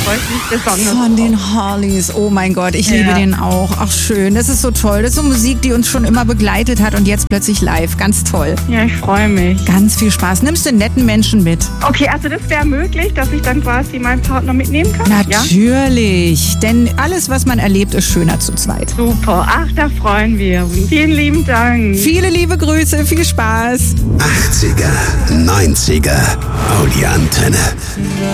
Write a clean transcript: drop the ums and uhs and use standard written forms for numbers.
freue ich mich besonders. Von den Hollies, oh mein Gott, ich liebe den auch. Ach schön, das ist so toll. Das ist so Musik, die uns schon immer begleitet hat und jetzt plötzlich live. Ganz toll. Ja, ich freue mich. Ganz viel Spaß. Nimmst du einen netten Menschen mit? Okay, also das wäre möglich, dass ich dann quasi meinen Partner mitnehmen kann? Natürlich, denn alles, was man erlebt, ist schöner zu zweit. Super, ach, da freuen wir uns. Vielen lieben Dank. Viele liebe Grüße, viel Spaß. 80er, 90er, Audio Antenne.